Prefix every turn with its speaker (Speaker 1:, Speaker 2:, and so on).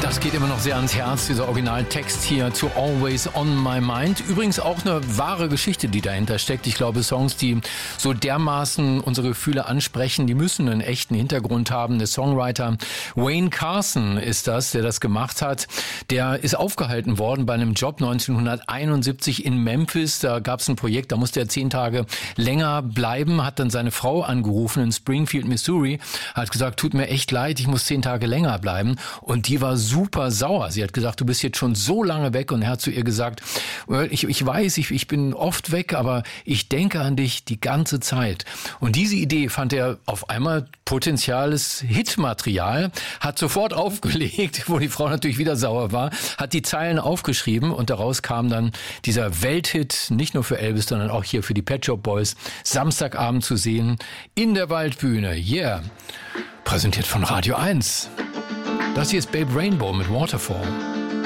Speaker 1: Das geht immer noch sehr ans Herz, dieser Originaltext hier zu Always on My Mind. Übrigens auch eine wahre Geschichte, die dahinter steckt. Ich glaube, Songs, die so dermaßen unsere Gefühle ansprechen, die müssen einen echten Hintergrund haben. Der Songwriter Wayne Carson ist das, der das gemacht hat. Der ist aufgehalten worden bei einem Job 1971 in Memphis. Da gab es ein Projekt, da musste er 10 Tage länger bleiben, hat dann seine Frau angerufen in Springfield, Missouri, hat gesagt, tut mir echt leid, ich muss 10 Tage länger bleiben. Und die war super sauer. Sie hat gesagt, du bist jetzt schon so lange weg, und er hat zu ihr gesagt, ich weiß, ich bin oft weg, aber ich denke an dich die ganze Zeit. Und diese Idee fand er auf einmal potenzielles Hitmaterial, hat sofort aufgelegt, wo die Frau natürlich wieder sauer war, hat die Zeilen aufgeschrieben, und daraus kam dann dieser Welthit, nicht nur für Elvis, sondern auch hier für die Pet Shop Boys, Samstagabend zu sehen in der Waldbühne. Yeah, präsentiert von Radio 1. Das hier ist Babe Rainbow mit Waterfall.